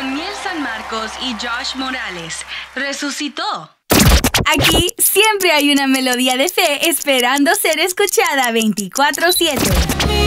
Miel San Marcos y Josh Morales. Resucitó. Aquí siempre hay una melodía de fe esperando ser escuchada 24/7.